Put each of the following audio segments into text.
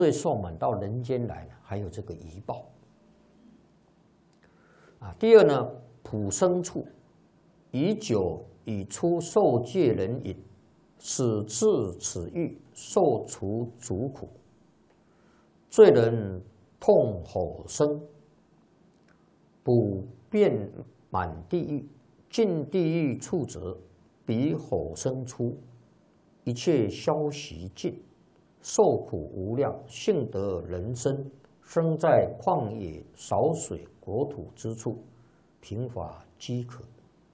罪受满到人间来呢，还有这个余报。第二呢，普生处，以酒以出受戒人饮，使至此欲，受除诸苦。罪人痛吼声，普遍满地狱，尽地狱处者，彼吼声出，一切消息尽，受苦无量，幸得人身，生在旷野少水国土之处，贫乏饥渴。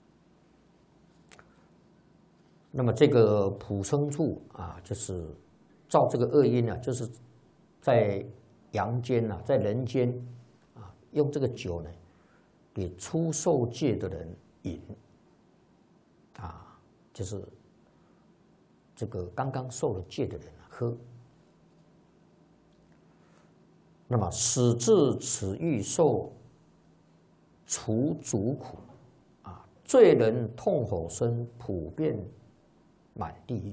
那么这个普生处就是造这个恶因就是在阳间在人间用这个酒呢，给初受戒的人饮就是这个刚刚受了戒的人喝。那么使至此欲，受除诸苦罪人痛吼声，普遍满地狱，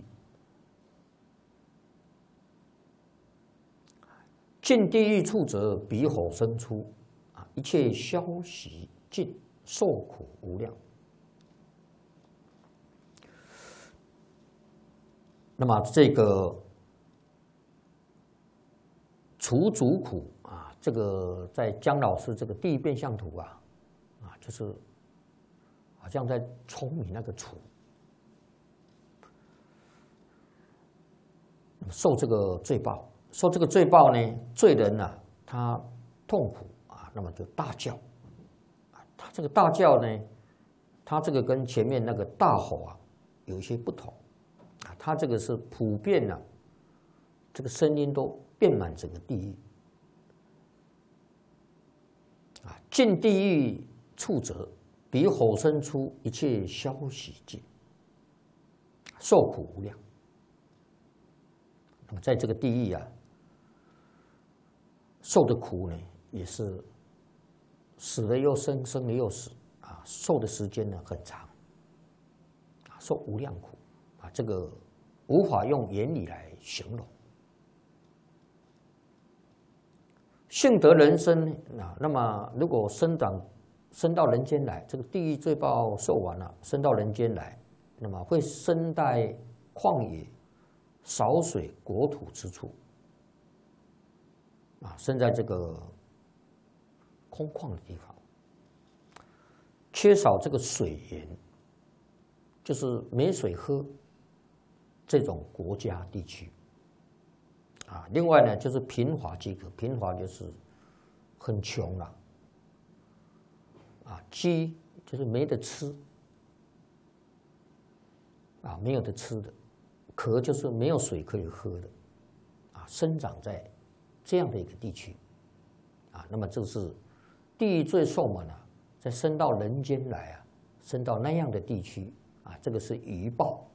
尽地狱处者，彼吼声出一切消息尽，受苦无量。那么这个除诸苦这个在姜老师这个地狱变相图就是好像在舂米那个除，受这个罪报，受这个罪报呢，罪人他痛苦那么就大叫他这个大叫呢，他这个跟前面那个大吼有一些不同他这个是普遍这个声音都遍满整个地狱尽地狱处者，彼吼声出，一切消息尽，受苦无量。那么在这个地狱受的苦呢，也是死了又生，生了又死受的时间呢很长受无量苦这个无法用言语来形容。幸得人身那么如果生到人间来，这个地狱罪报受完了，生到人间来，那么会生在旷野少水国土之处生在这个空旷的地方，缺少这个水源，就是没水喝这种国家地区另外呢，就是贫乏饥渴，贫乏就是很穷了饥就是没得吃没有得吃的，渴就是没有水可以喝的生长在这样的一个地区那么这是地狱罪受满再生到人间来生到那样的地区这个是余报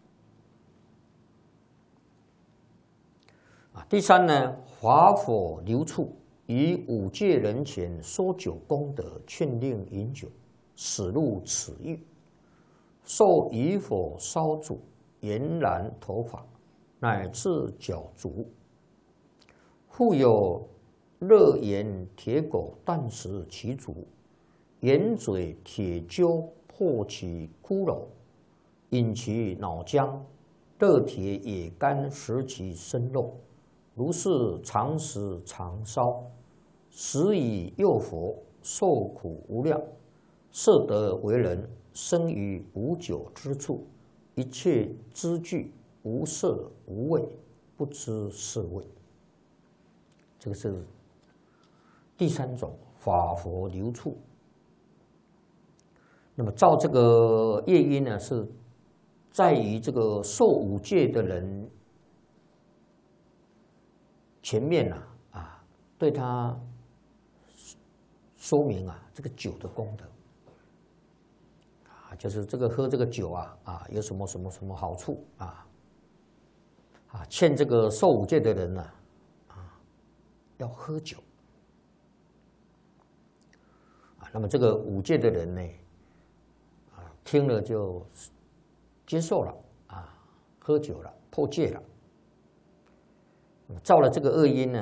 第三呢，华佛流处，以五戒人前说酒功德，劝令饮酒，使入此狱，受以火烧煮，延燃头发，乃至脚足。复有热盐铁狗啖食其足，盐嘴铁灸破其骷髅，饮其脑浆，热铁也干食其生肉。如是常食常烧，食以诱佛，受苦无量，摄得为人，生于无酒之处，一切资具无色无味，不知是味。这个是第三种法佛流处。那么造这个业因呢，是在于这个受五戒的人前面对他说明这个酒的功德就是这个喝这个酒有什么什么什么好处劝这个受五戒的人要喝酒那么这个五戒的人呢听了就接受了喝酒了，破戒了。 造了这个恶因呢，